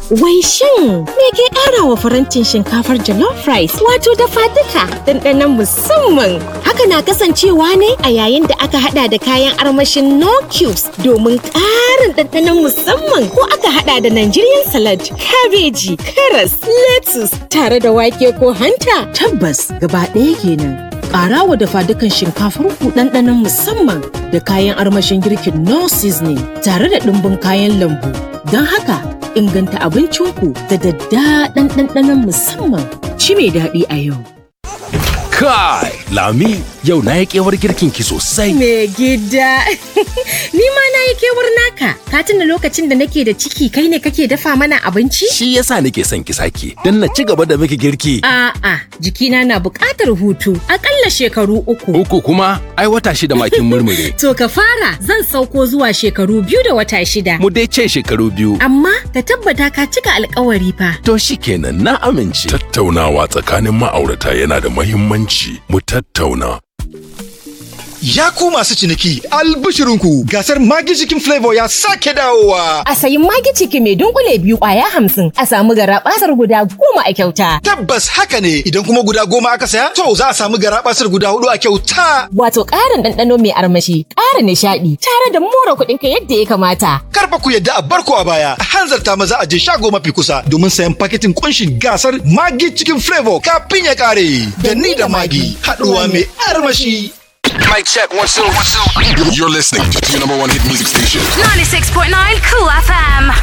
Wai shin me ke ƙara wa farantin shinkafar jollof rice wato dafaduka ɗanɗanon musamman? Haka na kasancewa ne a yayin da aka hada da kayan armashin no cubes domin ƙarin ɗanɗanon musamman ko aka hada da Nigerian salad, kabeji, karas, lettuce tare da wake ko hanta. Tabbas gaba ɗaya kenan. Ƙarawa dafadukan shinkafar ku ɗanɗanon musamman da kayan armashin girkin no seasoning tare da ɗumbin kayan lambu. Don haka inganta abincinku da daddaɗan ɗanɗanon musamman. Ci mai daɗi a yau. Kai, Lami, yau na yi kewar girkin ki sosai. Me gida, ni ma na yi kewar naka. Ka tuna lokacin da nake da ciki kai ne kake dafa mana abinci? Shi yasa nake son ki sake, don na ci gaba da miki girki. A'a, jikina na buƙatar hutu, aƙalla shekaru 3. 3 kuma, ai wata 6 makin murmure. To ka fara, zan sauko zuwa shekaru 2 da wata 6. Mu dai ce shekaru 2. Amma ka tabbata ka cika alƙawari fa. To shikenan na amince. Tattaunawa tsakanin ma'aurata yana da muhimmanci. Mu tattauna. Ya ku masu ciniki, albishirinku gasar Maggi Chicken Flavor ya sake dawowa. A sayi Maggi Chicken mai dunkule 2 ƙwaya 50 a samu garaɓasar guda 10 a kyauta. Tabbas haka ne, idan kuma guda 10 aka saya, to za a samu garaɓasar guda 4 a kyauta. Wato ƙarin ɗanɗano mai armashi, ƙara nishaɗi, tare da more kuɗinka yadda ya kamata. Karfa ku yadda a barko a baya, a hanzarta maza a je shago mafi kusa domin sayan paketin kunshin gasar Maggi Chicken Flavor kafin ya ƙare. Da ni da Maggi, haɗuwa mai armashi. Mic check, 1 2 1 2. You're listening to your number 1 hit music station. 96.9 Cool FM.